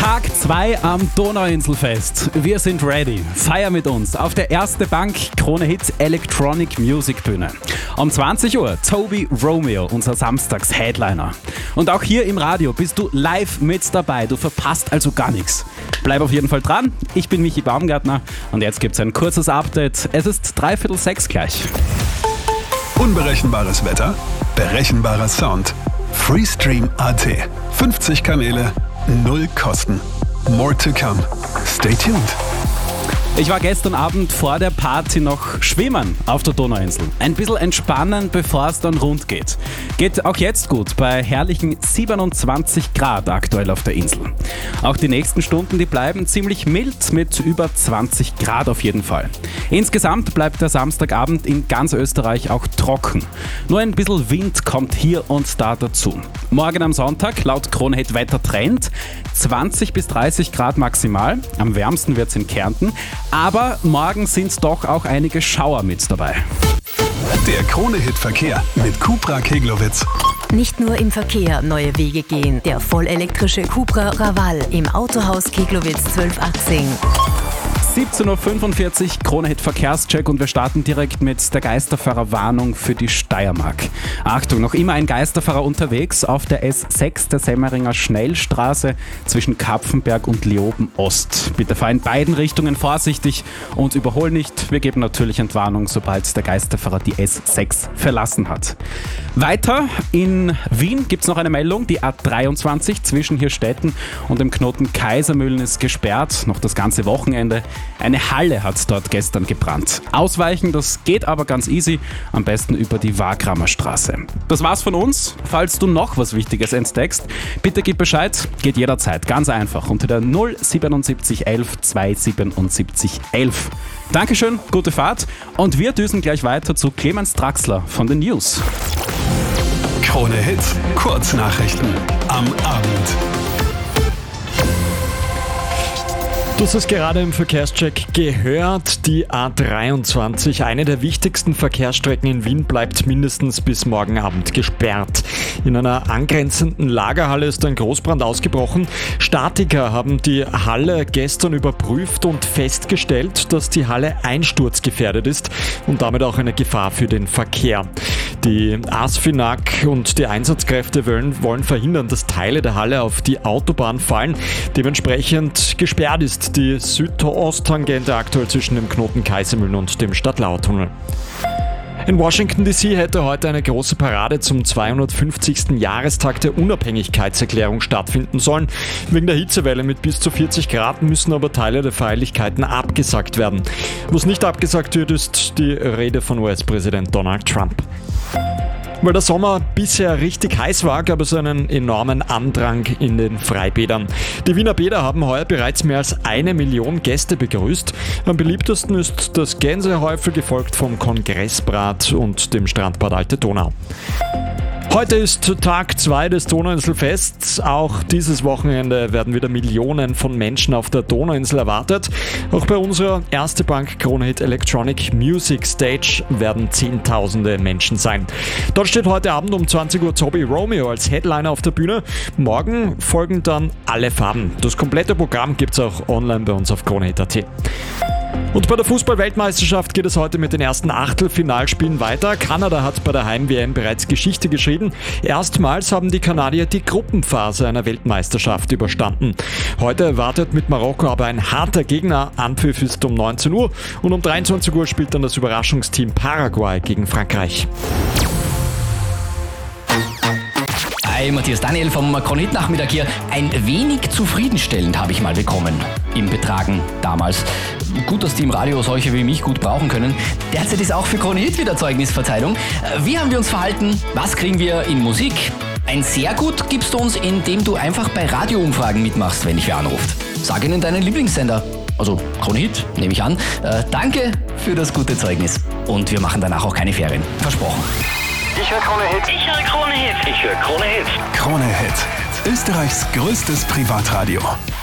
Tag 2 am Donauinselfest. Wir sind ready. Feier mit uns auf der Erste Bank Krone Hit Electronic Music Bühne. Um 20 Uhr Toby Romeo, unser Samstags-Headliner. Und auch hier im Radio bist du live mit dabei. Du verpasst also gar nichts. Bleib auf jeden Fall dran. Ich bin Michi Baumgartner und jetzt gibt's ein kurzes Update. Es ist 5:45 gleich. Unberechenbares Wetter, berechenbarer Sound. Freestream.at. 50 Kanäle, 0 Kosten. More to come. Stay tuned. Ich war gestern Abend vor der Party noch schwimmen auf der Donauinsel. Ein bisschen entspannen, bevor es dann rund geht. Geht auch jetzt gut, bei herrlichen 27 Grad aktuell auf der Insel. Auch die nächsten Stunden, die bleiben ziemlich mild mit über 20 Grad auf jeden Fall. Insgesamt bleibt der Samstagabend in ganz Österreich auch trocken. Nur ein bisschen Wind kommt hier und da dazu. Morgen am Sonntag, laut Krone Hit Wettertrend, 20 bis 30 Grad maximal. Am wärmsten wird es in Kärnten. Aber morgen sind doch auch einige Schauer mit dabei. Der Krone Hit Verkehr mit Cupra Keglowitz. Nicht nur im Verkehr neue Wege gehen. Der vollelektrische Cupra Raval im Autohaus Keglowitz 1218. 17:45 Uhr, Krone Hit Verkehrscheck und wir starten direkt mit der Geisterfahrerwarnung für die Steiermark. Achtung, noch immer ein Geisterfahrer unterwegs auf der S6 der Semmeringer Schnellstraße zwischen Kapfenberg und Leoben Ost. Bitte fahr in beiden Richtungen vorsichtig und überhol nicht. Wir geben natürlich Entwarnung, sobald der Geisterfahrer die S6 verlassen hat. Weiter in Wien gibt es noch eine Meldung. Die A23 zwischen Hirstetten und dem Knoten Kaisermühlen ist gesperrt, noch das ganze Wochenende. Eine Halle hat dort gestern gebrannt. Ausweichen, das geht aber ganz easy, am besten über die Wagramer Straße. Das war's von uns. Falls du noch was Wichtiges entdeckst, bitte gib Bescheid. Geht jederzeit, ganz einfach, unter der 077 11 277 11. Dankeschön, gute Fahrt und wir düsen gleich weiter zu Clemens Draxler von den News. Krone Hit, Kurznachrichten am Abend. Du hast es gerade im Verkehrscheck gehört, die A23, eine der wichtigsten Verkehrsstrecken in Wien, bleibt mindestens bis morgen Abend gesperrt. In einer angrenzenden Lagerhalle ist ein Großbrand ausgebrochen. Statiker haben die Halle gestern überprüft und festgestellt, dass die Halle einsturzgefährdet ist und damit auch eine Gefahr für den Verkehr. Die ASFINAG und die Einsatzkräfte wollen verhindern, dass Teile der Halle auf die Autobahn fallen. Dementsprechend gesperrt ist die Südosttangente aktuell zwischen dem Knoten Kaisermühlen und dem Stadtlauertunnel. In Washington D.C. hätte heute eine große Parade zum 250. Jahrestag der Unabhängigkeitserklärung stattfinden sollen. Wegen der Hitzewelle mit bis zu 40 Grad müssen aber Teile der Feierlichkeiten abgesagt werden. Was nicht abgesagt wird, ist die Rede von US-Präsident Donald Trump. Weil der Sommer bisher richtig heiß war, gab es einen enormen Andrang in den Freibädern. Die Wiener Bäder haben heuer bereits mehr als 1 Million Gäste begrüßt. Am beliebtesten ist das Gänsehäufel, gefolgt vom Kongressbad und dem Strandbad Alte Donau. Heute ist Tag 2 des Donauinselfests. Auch dieses Wochenende werden wieder Millionen von Menschen auf der Donauinsel erwartet. Auch bei unserer Erste Bank Krone Hit Electronic Music Stage werden Zehntausende Menschen sein. Dort steht heute Abend um 20 Uhr Toby Romeo als Headliner auf der Bühne. Morgen folgen dann alle Farben. Das komplette Programm gibt's auch online bei uns auf kronehit.at. Und bei der Fußball-Weltmeisterschaft geht es heute mit den ersten Achtelfinalspielen weiter. Kanada hat bei der Heim-WM bereits Geschichte geschrieben. Erstmals haben die Kanadier die Gruppenphase einer Weltmeisterschaft überstanden. Heute erwartet mit Marokko aber ein harter Gegner. Anpfiff ist um 19 Uhr und um 23 Uhr spielt dann das Überraschungsteam Paraguay gegen Frankreich. Hi, Matthias Daniel vom Krone Hit Nachmittag hier. Ein wenig zufriedenstellend habe ich mal bekommen im Betragen damals. Gut, dass die im Radio solche wie mich gut brauchen können. Derzeit ist auch für Krone Hit wieder Zeugnisverteilung. Wie haben wir uns verhalten? Was kriegen wir in Musik? Ein sehr gut gibst du uns, indem du einfach bei Radioumfragen mitmachst, wenn dich wer anruft. Sag ihnen deinen Lieblingssender. Also Krone Hit, nehme ich an. Danke für das gute Zeugnis. Und wir machen danach auch keine Ferien. Versprochen. Ich höre Krone Hit. Ich höre Krone Hit. Ich höre Krone Hit. Krone Hit, Österreichs größtes Privatradio.